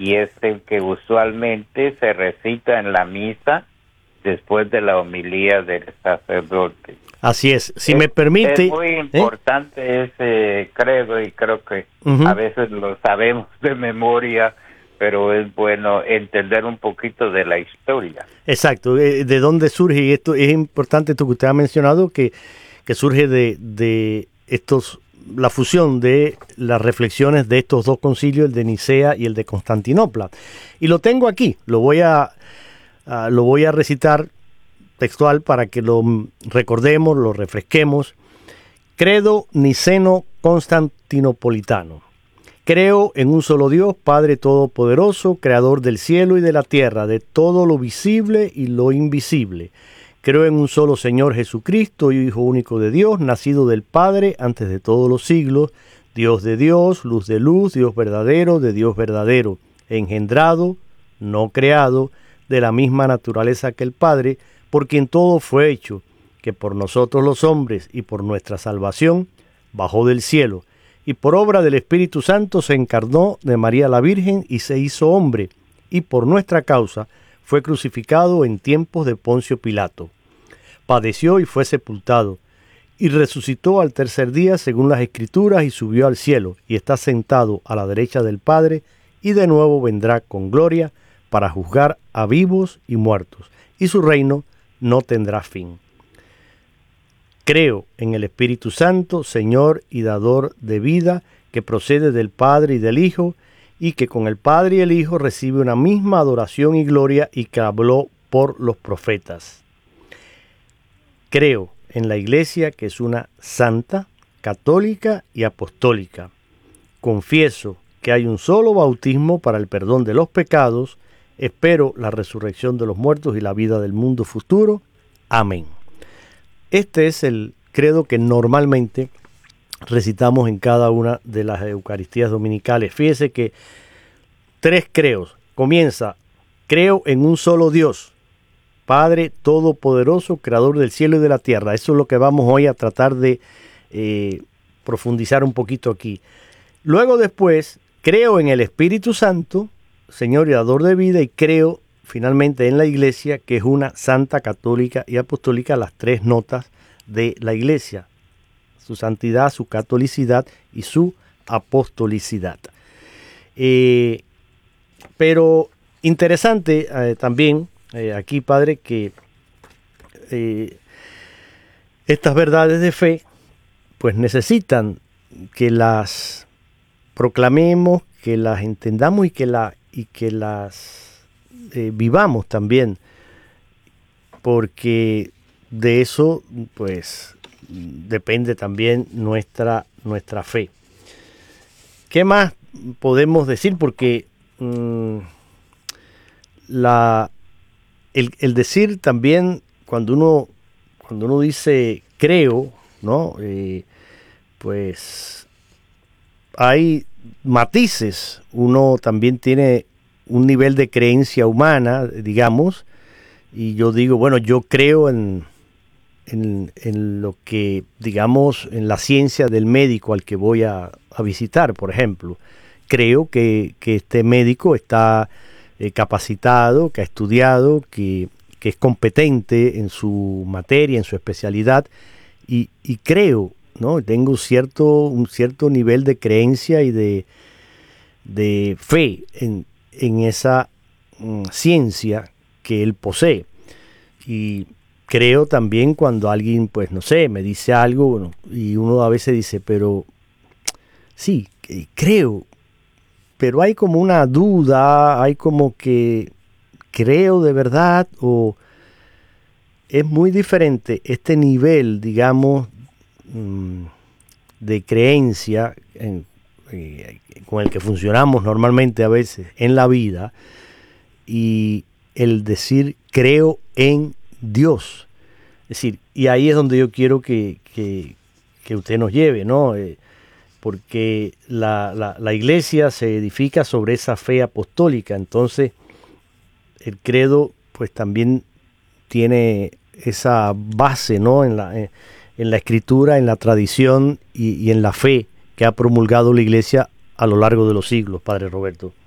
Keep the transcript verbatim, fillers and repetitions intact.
y es el que usualmente se recita en la misa después de la homilía del sacerdote. Así es, si es, me permite... Es muy importante ¿eh? ese credo, y creo que uh-huh. a veces lo sabemos de memoria, pero es bueno entender un poquito de la historia. Exacto, de dónde surge, y esto es importante, esto que usted ha mencionado, que, que surge de, de estos, la fusión de las reflexiones de estos dos concilios, el de Nicea y el de Constantinopla. Y lo tengo aquí, lo voy a, uh, lo voy a recitar textual para que lo recordemos, lo refresquemos. Credo niceno constantinopolitano. Creo en un solo Dios, Padre Todopoderoso, Creador del cielo y de la tierra, de todo lo visible y lo invisible. Creo en un solo Señor Jesucristo, Hijo único de Dios, nacido del Padre antes de todos los siglos, Dios de Dios, luz de luz, Dios verdadero de Dios verdadero, engendrado, no creado, de la misma naturaleza que el Padre, por quien todo fue hecho, que por nosotros los hombres y por nuestra salvación bajó del cielo, y por obra del Espíritu Santo se encarnó de María la Virgen y se hizo hombre, y por nuestra causa fue crucificado en tiempos de Poncio Pilato. Padeció y fue sepultado, y resucitó al tercer día según las Escrituras y subió al cielo, y está sentado a la derecha del Padre, y de nuevo vendrá con gloria para juzgar a vivos y muertos, y su reino no tendrá fin. Creo en el Espíritu Santo, Señor y dador de vida, que procede del Padre y del Hijo, y que con el Padre y el Hijo recibe una misma adoración y gloria, y que habló por los profetas. Creo en la Iglesia, que es una santa, católica y apostólica. Confieso que hay un solo bautismo para el perdón de los pecados. Espero la resurrección de los muertos y la vida del mundo futuro. Amén. Este es el credo que normalmente recitamos en cada una de las Eucaristías dominicales. Fíjese que tres creos. Comienza, creo en un solo Dios, Padre Todopoderoso, Creador del cielo y de la tierra. Eso es lo que vamos hoy a tratar de eh, profundizar un poquito aquí. Luego después, creo en el Espíritu Santo, Señor y dador de vida, y creo finalmente en la Iglesia, que es una santa, católica y apostólica, las tres notas de la Iglesia: su santidad, su catolicidad y su apostolicidad. Eh, pero interesante eh, también eh, aquí, Padre, que eh, estas verdades de fe pues necesitan que las proclamemos, que las entendamos y que la y que las eh, vivamos también, porque de eso pues depende también nuestra nuestra fe. ¿Qué más podemos decir? Porque mmm, la el, el decir también, cuando uno cuando uno dice creo, ¿no? Eh, pues hay matices. Uno también tiene un nivel de creencia humana, digamos, y yo digo, bueno, yo creo en, en, en lo que, digamos, en la ciencia del médico al que voy a, a visitar, por ejemplo. Creo que, que este médico está eh, capacitado, que ha estudiado, que, que es competente en su materia, en su especialidad, y, y creo, ¿no? Tengo cierto, un cierto nivel de creencia y de, de fe en, en esa um, ciencia que él posee. Y creo también cuando alguien, pues no sé, me dice algo, bueno, y uno a veces dice, pero sí, creo, pero hay como una duda, hay como que creo de verdad, o es muy diferente este nivel, digamos, de creencia en, eh, con el que funcionamos normalmente a veces en la vida, y el decir creo en Dios. Es decir, y ahí es donde yo quiero que, que, que usted nos lleve, ¿no? Eh, porque la, la, la iglesia se edifica sobre esa fe apostólica, entonces el credo pues también tiene esa base, ¿no? En la, eh, en la escritura, en la tradición y, y en la fe que ha promulgado la iglesia a lo largo de los siglos, Padre Roberto.